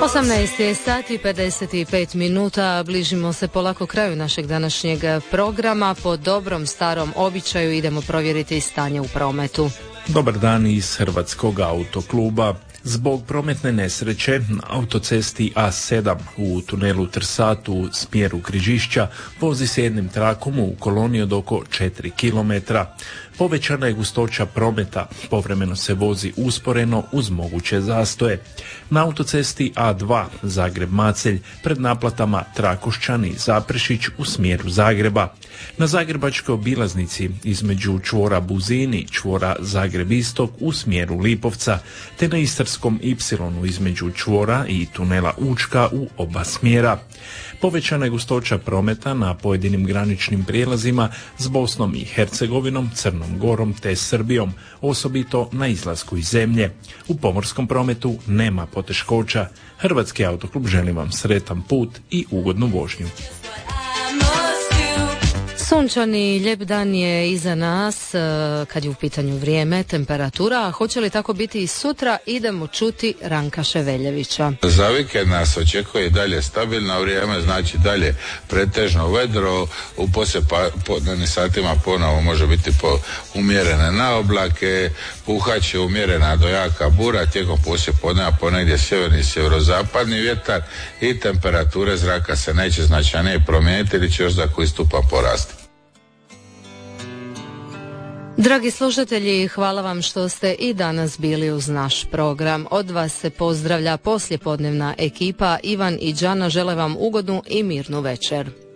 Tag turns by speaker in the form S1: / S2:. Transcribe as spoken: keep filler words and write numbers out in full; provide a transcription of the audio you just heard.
S1: osamnaest je sati pedeset pet minuta, bližimo se polako kraju našeg današnjeg programa. Po dobrom starom običaju idemo provjeriti stanje u prometu.
S2: Dobar dan iz Hrvatskog autokluba. Zbog prometne nesreće na autocesti A sedam u tunelu Trsat u smjeru Križišća vozi se jednim trakom u koloni od oko četiri kilometra. Povećana je gustoća prometa, povremeno se vozi usporeno uz moguće zastoje. Na autocesti A dva Zagreb-Macelj pred naplatama Trakošćan i Zaprešić u smjeru Zagreba. Na zagrebačkoj obilaznici između čvora Buzin i čvora Zagreb-Istok u smjeru Lipovca, te na Istarskom Y između čvora i tunela Učka u oba smjera. Povećana je gustoća prometa na pojedinim graničnim prijelazima s Bosnom i Hercegovinom, Crnom Gorom te Srbijom, osobito na izlasku iz zemlje. U pomorskom prometu nema poteškoća. Hrvatski autoklub želi vam sretan put i ugodnu vožnju.
S1: Sunčani lijep dan je iza nas kad je u pitanju vrijeme, temperatura, a hoće li tako biti i sutra, idemo čuti Ranka Ševeljevića.
S3: Za vikend nas očekuje dalje stabilno vrijeme, znači dalje pretežno vedro, u poslijepodnevnim satima ponovo može biti po umjerene naoblake, puhaće umjerena do jaka bura, tijekom poslijepodneva ponegdje sjeverni i sjeverozapadni vjetar i temperature zraka se neće značajnije promijeniti ili će još za koji stupanj porasti.
S1: Dragi slušatelji, hvala vam što ste i danas bili uz naš program. Od vas se pozdravlja poslijepodnevna ekipa. Ivan i Đana žele vam ugodnu i mirnu večer.